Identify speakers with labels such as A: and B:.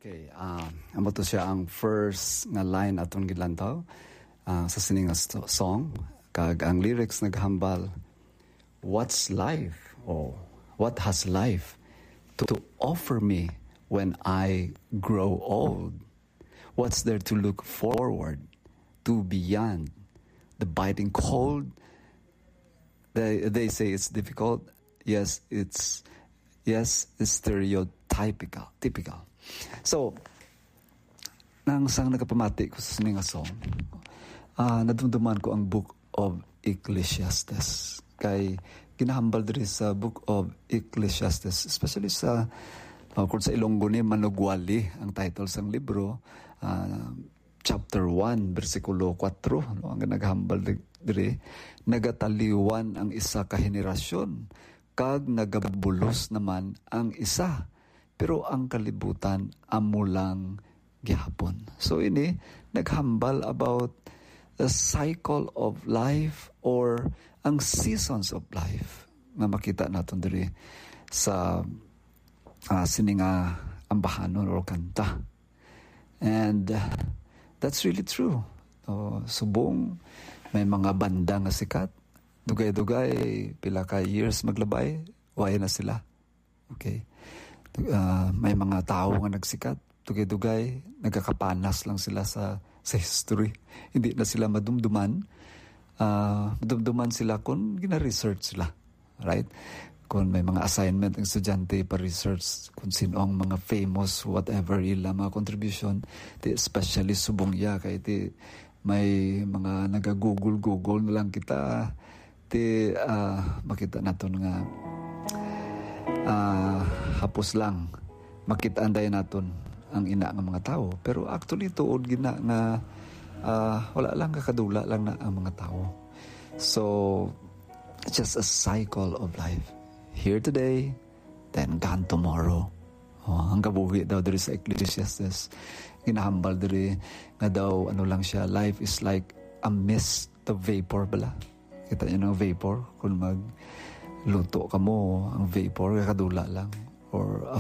A: Okay, amo to siya ang first nga line atong gilantaw sa sining nga song. Kag ang lyrics naghambal, what's life? Or what has life to offer me when I grow old? What's there to look forward to beyond the biting cold? They say it's difficult. Yes, it's stereotypical. So, nang sang nagapamati ko sa sining nga song, nadumduman ko ang Book of Ecclesiastes. Kay ginahambal diri sa Book of Ecclesiastes, especially sa kung sa Ilonggo ni Manugwali ang title sang libro, chapter 1 versikulo 4 no, ang naghambal diri, nagataliwan ang isa ka henerasyon kag nagabulos naman ang isa, pero ang kalibutan amo lang gihapon. So ini naghambal about the cycle of life or ang seasons of life na makita naton diri sa sininga ambahanon or kanta. And that's really true. Subong may mga banda nga sikat, dugay-dugay pila ka years maglabay, why na sila. Okay. May mga tao nga nagsikat, dugay-dugay nagkakapanas lang sila sa history. Hindi na sila madumduman sila kung gina-research sila, right? Kung may mga assignment ang estudyante pa-research kung sino ang mga famous whatever ila mga contribution, especially subong ya kay may mga naga-google na lang kita makita naton nga hapos lang makita anday naton ang ina nga mga tao, pero actually tuod gina nga wala lang kakadula lang na ang mga tao. So it's just a cycle of life. Here today, then gone tomorrow. Ang kabuhi daw diri sa Ecclesiastes, ginahambal diri nga daw ano lang siya, life is like a mist of vapor bala. Kita niyo ng vapor, kung magluto ka mo, ang vapor kakadula lang, or a